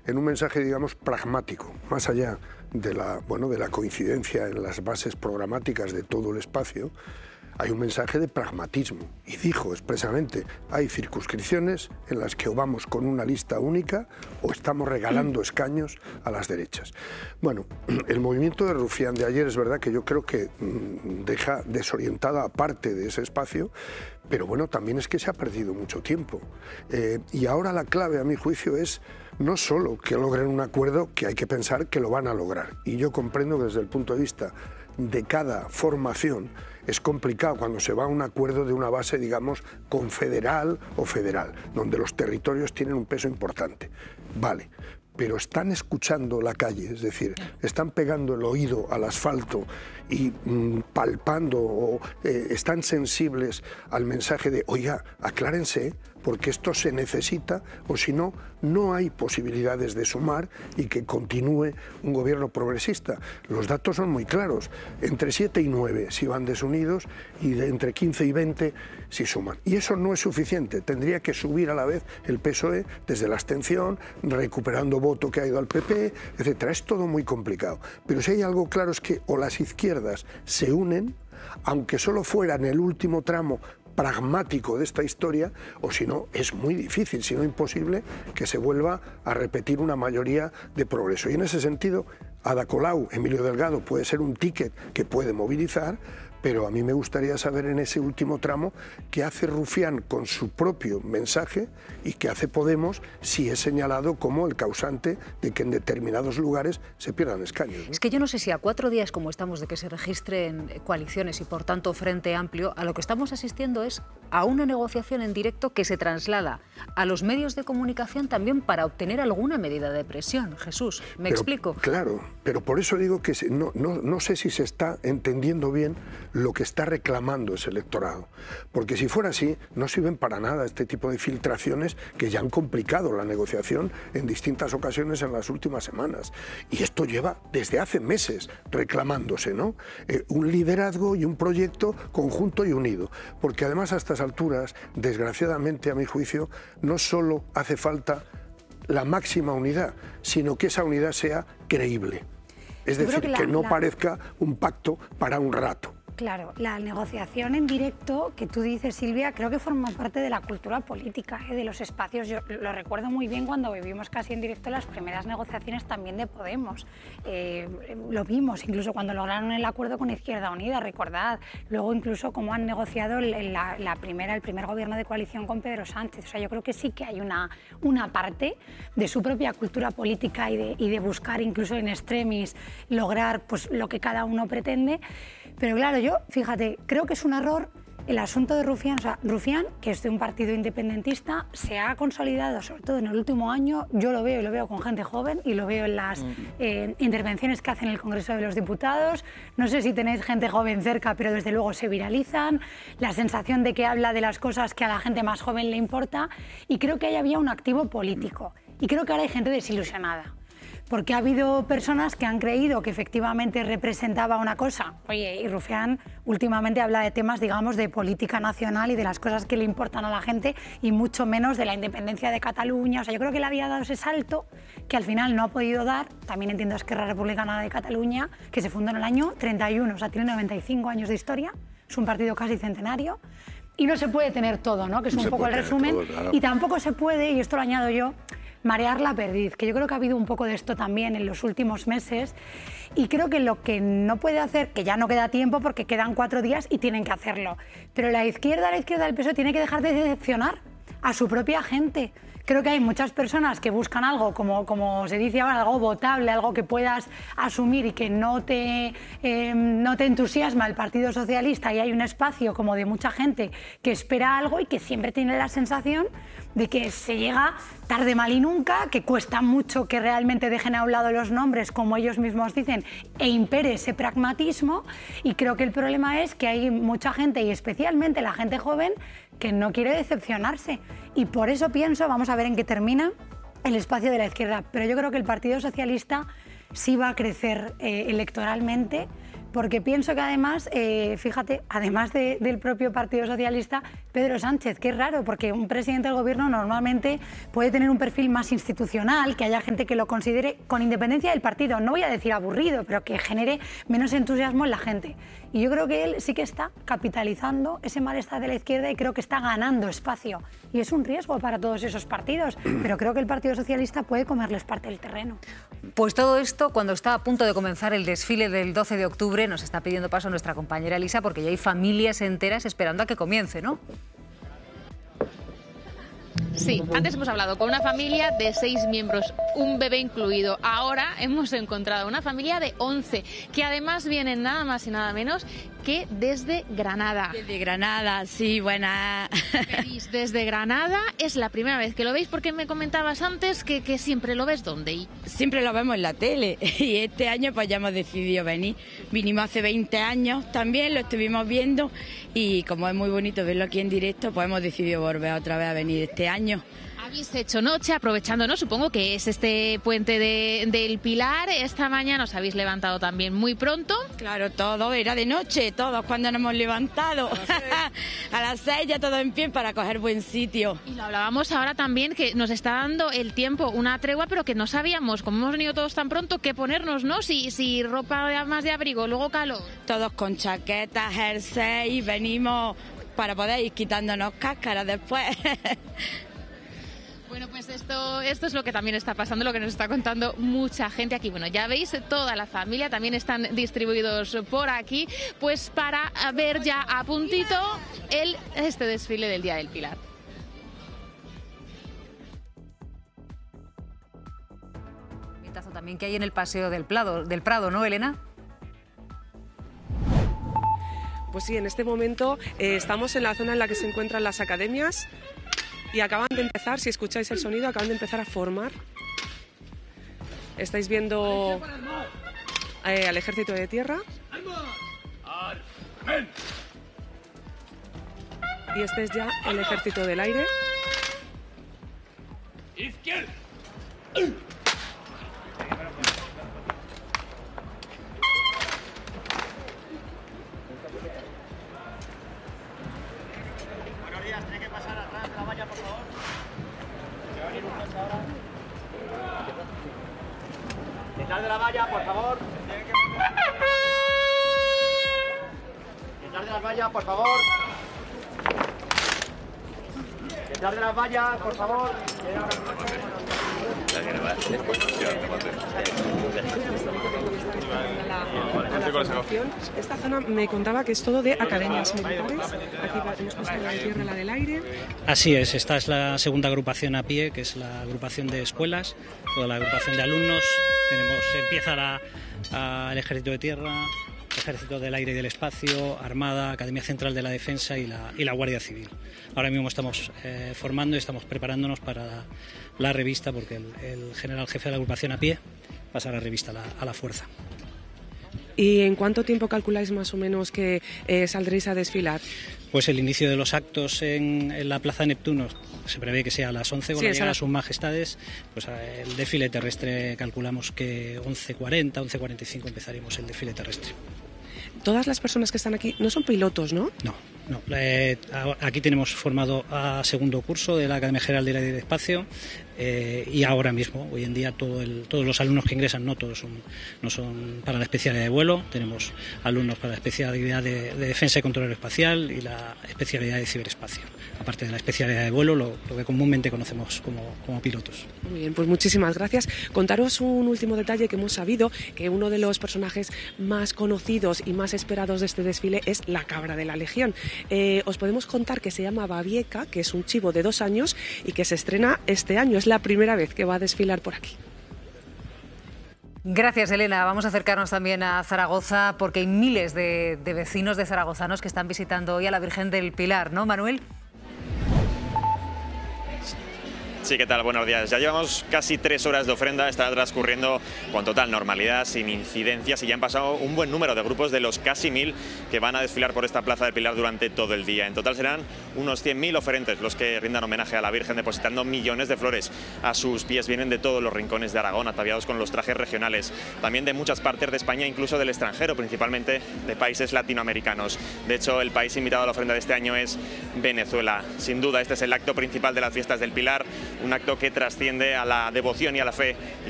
en un mensaje, digamos, pragmático, más allá de la coincidencia en las bases programáticas de todo el espacio. Hay un mensaje de pragmatismo y dijo expresamente, hay circunscripciones en las que o vamos con una lista única o estamos regalando escaños a las derechas. Bueno, el movimiento de Rufián de ayer es verdad que yo creo que deja desorientada parte de ese espacio, pero bueno, también es que se ha perdido mucho tiempo. Y ahora la clave, a mi juicio, es no solo que logren un acuerdo, que hay que pensar que lo van a lograr. Y yo comprendo que desde el punto de vista de cada formación es complicado cuando se va a un acuerdo de una base, digamos, confederal o federal, donde los territorios tienen un peso importante. Vale, pero están escuchando la calle, es decir, están pegando el oído al asfalto y palpando o están sensibles al mensaje de, oiga, aclárense, porque esto se necesita, o si no, no hay posibilidades de sumar y que continúe un gobierno progresista. Los datos son muy claros, entre 7 y 9 si van desunidos y entre 15 y 20 si suman. Y eso no es suficiente, tendría que subir a la vez el PSOE desde la abstención, recuperando voto que ha ido al PP, etc. Es todo muy complicado, pero si hay algo claro es que o las izquierdas se unen, aunque solo fuera en el último tramo pragmático de esta historia, o si no, es muy difícil, si no imposible, que se vuelva a repetir una mayoría de progreso. Y en ese sentido, Ada Colau, Emilio Delgado puede ser un ticket que puede movilizar, pero a mí me gustaría saber en ese último tramo qué hace Rufián con su propio mensaje y qué hace Podemos si es señalado como el causante de que en determinados lugares se pierdan escaños, ¿no? Es que yo no sé si a 4 días como estamos de que se registren coaliciones y por tanto Frente Amplio, a lo que estamos asistiendo es a una negociación en directo que se traslada a los medios de comunicación también para obtener alguna medida de presión. Jesús, ¿me explico? Claro, pero por eso digo que no sé si se está entendiendo bien lo que está reclamando ese electorado, porque si fuera así no sirven para nada este tipo de filtraciones que ya han complicado la negociación en distintas ocasiones en las últimas semanas, y esto lleva desde hace meses reclamándose, ¿no? Un liderazgo y un proyecto conjunto y unido, porque además a estas alturas, desgraciadamente a mi juicio, no solo hace falta la máxima unidad, sino que esa unidad sea creíble, es decir, que no parezca un pacto para un rato. Claro, la negociación en directo que tú dices, Silvia, creo que forma parte de la cultura política, de los espacios. Yo lo recuerdo muy bien cuando vivimos casi en directo las primeras negociaciones también de Podemos. Lo vimos incluso cuando lograron el acuerdo con Izquierda Unida, recordad. Luego incluso cómo han negociado el primer gobierno de coalición con Pedro Sánchez. O sea, yo creo que sí que hay una parte de su propia cultura política y de buscar incluso en extremis lograr pues, lo que cada uno pretende. Pero claro, yo, fíjate, creo que es un error el asunto de Rufián. O sea, Rufián, que es de un partido independentista, se ha consolidado, sobre todo en el último año. Yo lo veo y lo veo con gente joven y lo veo en las intervenciones que hace en el Congreso de los Diputados. No sé si tenéis gente joven cerca, pero desde luego se viralizan. La sensación de que habla de las cosas que a la gente más joven le importa. Y creo que ahí había un activo político. Y creo que ahora hay gente desilusionada. Porque ha habido personas que han creído que efectivamente representaba una cosa. Oye, y Rufián últimamente habla de temas, digamos, de política nacional y de las cosas que le importan a la gente y mucho menos de la independencia de Cataluña. O sea, yo creo que le había dado ese salto que al final no ha podido dar. También entiendo Esquerra Republicana de Cataluña, que se fundó en el año 31, o sea, tiene 95 años de historia, es un partido casi centenario. Y no se puede tener todo, ¿no? Que es un poco el resumen. Todo, claro. Y tampoco se puede, y esto lo añado yo, marear la perdiz, que yo creo que ha habido un poco de esto también en los últimos meses, y creo que lo que no puede hacer, que ya no queda tiempo porque quedan 4 días y tienen que hacerlo, pero la izquierda del PSOE tiene que dejar de decepcionar a su propia gente. Creo que hay muchas personas que buscan algo, como se dice ahora, algo votable, algo que puedas asumir y que no te entusiasma el Partido Socialista, y hay un espacio como de mucha gente que espera algo y que siempre tiene la sensación de que se llega tarde, mal y nunca, que cuesta mucho que realmente dejen a un lado los nombres, como ellos mismos dicen, e impere ese pragmatismo. Y creo que el problema es que hay mucha gente, y especialmente la gente joven, que no quiere decepcionarse. Y por eso pienso, vamos a ver en qué termina el espacio de la izquierda, pero yo creo que el Partido Socialista sí va a crecer electoralmente, porque pienso que además, fíjate, además del propio Partido Socialista, Pedro Sánchez, que es raro, porque un presidente del gobierno normalmente puede tener un perfil más institucional, que haya gente que lo considere con independencia del partido, no voy a decir aburrido, pero que genere menos entusiasmo en la gente. Y yo creo que él sí que está capitalizando ese malestar de la izquierda y creo que está ganando espacio. Y es un riesgo para todos esos partidos, pero creo que el Partido Socialista puede comerles parte del terreno. Pues todo esto, cuando está a punto de comenzar el desfile del 12 de octubre, nos está pidiendo paso nuestra compañera Elisa, porque ya hay familias enteras esperando a que comience, ¿no? Sí, antes hemos hablado con una familia de 6 miembros, un bebé incluido. Ahora hemos encontrado una familia de 11, que además vienen nada más y nada menos que desde Granada. Desde Granada, sí, buena. Venís desde Granada, es la primera vez que lo veis, porque me comentabas antes que siempre lo ves, ¿dónde? Siempre lo vemos en la tele y este año pues ya hemos decidido venir. Vinimos hace 20 años también, lo estuvimos viendo y como es muy bonito verlo aquí en directo, pues hemos decidido volver otra vez a venir este año. Habéis hecho noche, aprovechándonos, supongo que es este puente del Pilar. Esta mañana os habéis levantado también muy pronto. Claro, todo era de noche, todos cuando nos hemos levantado. A las 6 ya todo en pie para coger buen sitio. Y lo hablábamos ahora también, que nos está dando el tiempo una tregua, pero que no sabíamos, como hemos venido todos tan pronto, qué ponernos, ¿no? Si ropa más de abrigo, luego calor. Todos con chaquetas, jersey, venimos para poder ir quitándonos cáscaras después. Bueno, pues esto es lo que también está pasando, lo que nos está contando mucha gente aquí. Bueno, ya veis, toda la familia también están distribuidos por aquí, pues para ver ya a puntito este desfile del Día del Pilar. También que hay en el Paseo del Prado, ¿no, Elena? Pues sí, en este momento estamos en la zona en la que se encuentran las academias y acaban de empezar, si escucháis el sonido, acaban de empezar a formar. Estáis viendo al Ejército de Tierra. Y este es ya el Ejército del Aire. Detrás de la valla, por favor. Detrás de las vallas, por favor. Detrás de las vallas, por favor. Esta zona me contaba que es todo de academias militares. Aquí hemos puesto la de tierra, la del aire. Así es, esta es la segunda agrupación a pie, que es la agrupación de escuelas, toda la agrupación de alumnos. Empieza el Ejército de Tierra, Ejército del Aire y del Espacio, Armada, Academia Central de la Defensa y la Guardia Civil. Ahora mismo estamos formando y estamos preparándonos para la revista, porque el general jefe de la agrupación a pie pasa a la revista a la fuerza. ¿Y en cuánto tiempo calculáis más o menos que saldréis a desfilar? Pues el inicio de los actos en la Plaza Neptuno se prevé que sea a las 11 con la llegada a sus majestades. Pues el desfile terrestre calculamos que 11:40, 11:45 empezaremos el desfile terrestre. Todas las personas que están aquí no son pilotos, ¿no? No. Aquí tenemos formado a segundo curso de la Academia General del Aire y del Espacio y ahora mismo, hoy en día, todos los alumnos que ingresan, no todos no son para la especialidad de vuelo. Tenemos alumnos para la especialidad de defensa y control aeroespacial y la especialidad de ciberespacio, aparte de la especialidad de vuelo, lo que comúnmente conocemos como pilotos. Muy bien, pues muchísimas gracias. Contaros un último detalle que hemos sabido, que uno de los personajes más conocidos y más esperados de este desfile es la cabra de la Legión. Os podemos contar que se llama Babieca, que es un chivo de 2 años y que se estrena este año. Es la primera vez que va a desfilar por aquí. Gracias, Elena. Vamos a acercarnos también a Zaragoza, porque hay miles de vecinos de zaragozanos que están visitando hoy a la Virgen del Pilar, ¿no, Manuel? Sí, ¿qué tal? Buenos días. Ya llevamos casi 3 horas de ofrenda, está transcurriendo con total normalidad, sin incidencias, y ya han pasado un buen número de grupos de los casi 1000 que van a desfilar por esta Plaza del Pilar durante todo el día. En total serán unos 100.000 oferentes los que rindan homenaje a la Virgen, depositando millones de flores a sus pies. Vienen de todos los rincones de Aragón, ataviados con los trajes regionales, también de muchas partes de España, incluso del extranjero, principalmente de países latinoamericanos. De hecho, el país invitado a la ofrenda de este año es Venezuela. Sin duda, este es el acto principal de las fiestas del Pilar, un acto que trasciende a la devoción y a la fe